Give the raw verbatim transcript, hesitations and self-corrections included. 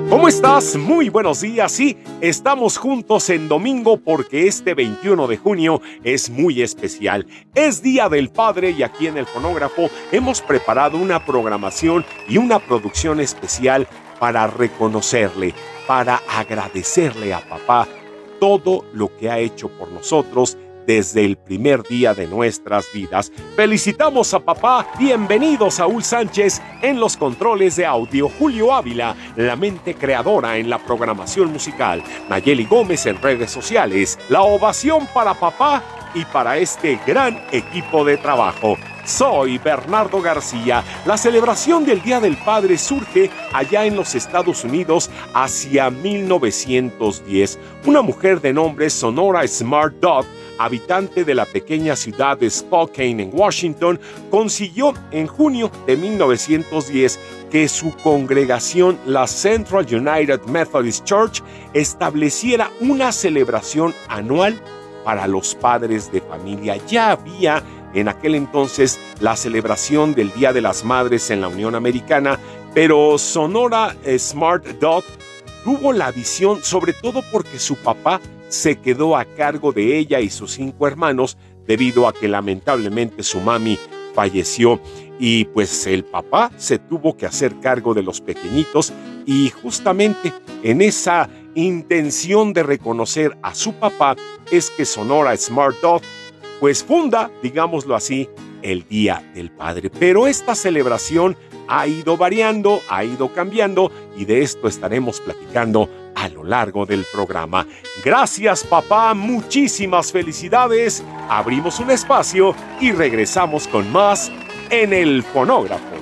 ¿Cómo estás? Muy buenos días. Sí, estamos juntos en domingo porque este veintiuno de junio es muy especial. Es Día del Padre y aquí en el Fonógrafo hemos preparado una programación y una producción especial para reconocerle, para agradecerle a papá todo lo que ha hecho por nosotros desde el primer día de nuestras vidas. Felicitamos a papá. Bienvenido Saúl Sánchez en los controles de audio, Julio Ávila, la mente creadora en la programación musical, Nayeli Gómez en redes sociales. La ovación para papá y para este gran equipo de trabajo. Soy Bernardo García. La celebración del Día del Padre surge allá en los Estados Unidos hacia mil novecientos diez. Una mujer de nombre Sonora Smart Dog, habitante de la pequeña ciudad de Spokane en Washington, consiguió en junio de mil novecientos diez que su congregación, la Central United Methodist Church, estableciera una celebración anual para los padres de familia. Ya había en aquel entonces la celebración del Día de las Madres en la Unión Americana, pero Sonora Smart Dog tuvo la visión, sobre todo porque su papá se quedó a cargo de ella y sus cinco hermanos debido a que lamentablemente su mami falleció y pues el papá se tuvo que hacer cargo de los pequeñitos y justamente en esa intención de reconocer a su papá es que Sonora Smart Dog pues funda, digámoslo así, el Día del Padre. Pero esta celebración ha ido variando, ha ido cambiando y de esto estaremos platicando a lo largo del programa. Gracias, papá, muchísimas felicidades. Abrimos un espacio y regresamos con más en el Fonógrafo.